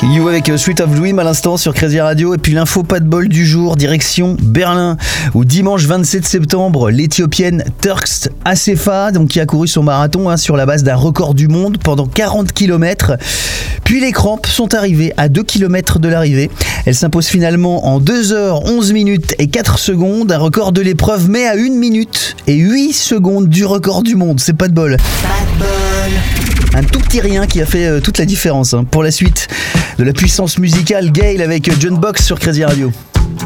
You avec Sweet of Dream à l'instant sur Crazy Radio. Et puis l'info pas de bol du jour, direction Berlin, où dimanche 27 septembre, l'Éthiopienne Turks Assefa, donc qui a couru son marathon sur la base d'un record du monde pendant 40 km. Puis les crampes sont arrivées à 2 km de l'arrivée. Elle s'impose finalement en 2h11 minutes et 4 secondes, un record de l'épreuve, mais à 1 minute et 8 secondes du record du monde. C'est pas de bol. Pas de bol. Un tout petit rien qui a fait toute la différence. Pour la suite de la puissance musicale, Gayle avec John Box sur Crazy Radio.